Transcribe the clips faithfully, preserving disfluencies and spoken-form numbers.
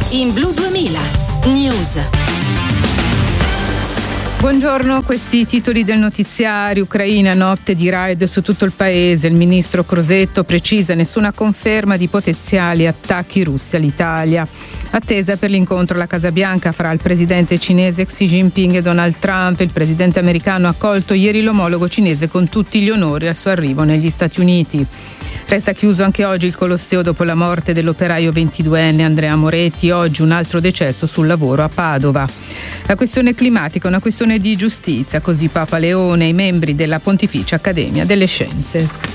In Blu duemila News. Buongiorno, questi i titoli del notiziario. Ucraina, notte di raid su tutto il paese. Il ministro Crosetto precisa nessuna conferma di potenziali attacchi russi all'Italia. Attesa per l'incontro alla Casa Bianca fra il presidente cinese Xi Jinping e Donald Trump. Il presidente americano ha accolto ieri l'omologo cinese con tutti gli onori al suo arrivo negli Stati Uniti. Resta chiuso anche oggi il Colosseo dopo la morte dell'operaio ventiduenne Andrea Moretti. Oggi un altro decesso sul lavoro a Padova. La questione climatica è una questione di giustizia, così Papa Leone e i membri della Pontificia Accademia delle Scienze.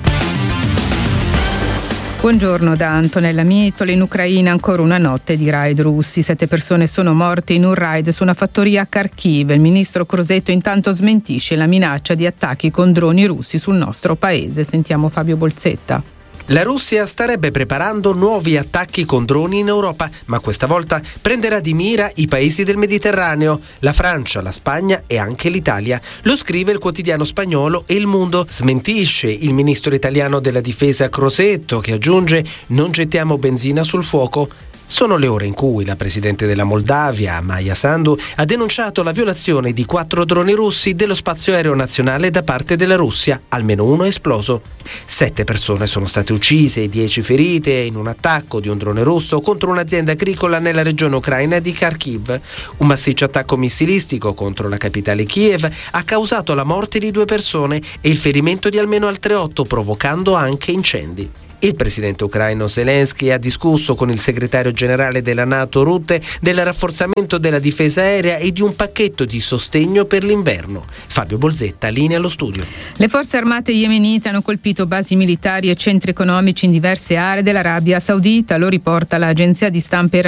Buongiorno da Antonella Mitole. In Ucraina ancora una notte di raid russi. Sette persone sono morte in un raid su una fattoria a Kharkiv. Il ministro Crosetto intanto smentisce la minaccia di attacchi con droni russi sul nostro paese. Sentiamo Fabio Bolzetta. La Russia starebbe preparando nuovi attacchi con droni in Europa, ma questa volta prenderà di mira i paesi del Mediterraneo, la Francia, la Spagna e anche l'Italia. Lo scrive il quotidiano spagnolo El Mundo. Smentisce il ministro italiano della difesa Crosetto, che aggiunge: non gettiamo benzina sul fuoco. Sono le ore in cui la presidente della Moldavia, Maia Sandu, ha denunciato la violazione di quattro droni russi dello spazio aereo nazionale da parte della Russia, almeno uno è esploso. Sette persone sono state uccise e dieci ferite in un attacco di un drone russo contro un'azienda agricola nella regione ucraina di Kharkiv. Un massiccio attacco missilistico contro la capitale Kiev ha causato la morte di due persone e il ferimento di almeno altre otto, provocando anche incendi. Il presidente ucraino Zelensky ha discusso con il segretario generale della NATO Rutte del rafforzamento della difesa aerea e di un pacchetto di sostegno per l'inverno. Fabio Bolzetta, linea allo studio. Le forze armate yemenite hanno colpito basi militari e centri economici in diverse aree dell'Arabia Saudita, lo riporta l'agenzia di stampa